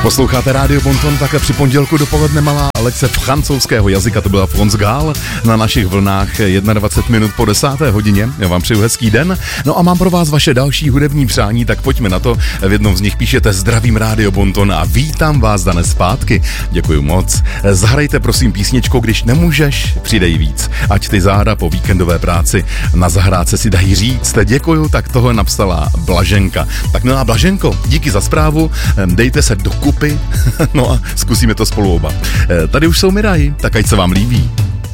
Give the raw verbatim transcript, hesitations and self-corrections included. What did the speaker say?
Posloucháte Rádio Bonton, také při pondělku dopoledne malá lekce francouzského jazyka, to byla France Gall na našich vlnách dvacet jedna minut po desáté hodině. Já vám přeju hezký den. No a mám pro vás vaše další hudební přání, tak pojďme na to. V jednom z nich píšete zdravím Rádio Bonton a vítám vás Dane zpátky. Děkuji moc. Zahrajte prosím písničku, když nemůžeš, přidej víc. Ať ty záda po víkendové práci na zahrádce si dají říct. Děkuju, tak tohle napsala Blaženka. Tak milá Blaženko, díky za zprávu, dejte se dokupy, no a zkusíme to spolu oba. Tady už jsou Miraj, tak ať se vám líbí.